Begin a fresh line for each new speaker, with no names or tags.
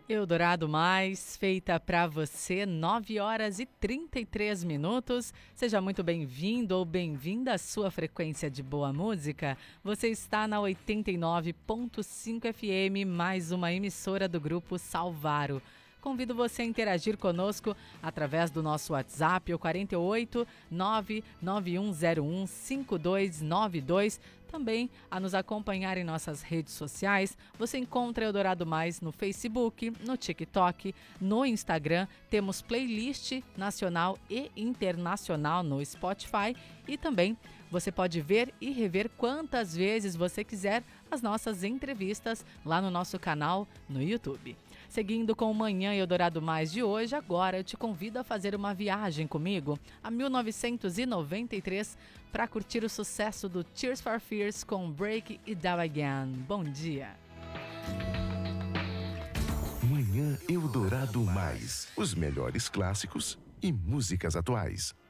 Eldorado Mais, feita para você, 9 horas e 33 minutos. Seja muito bem-vindo ou bem-vinda à sua frequência de boa música. Você está na 89.5 FM, mais uma emissora do Grupo Salvaro. Convido você a interagir conosco através do nosso WhatsApp, o 48 99101 5292. Também a nos acompanhar em nossas redes sociais. Você encontra Eldorado Mais no Facebook, no TikTok, no Instagram. Temos playlist nacional e internacional no Spotify. E também você pode ver e rever quantas vezes você quiser as nossas entrevistas lá no nosso canal no YouTube. Seguindo com o Manhã Eldorado Mais de hoje, agora eu te convido a fazer uma viagem comigo a 1993 para curtir o sucesso do Tears for Fears com Break It Down Again. Bom dia!
Manhã Eldorado Mais, os melhores clássicos e músicas atuais.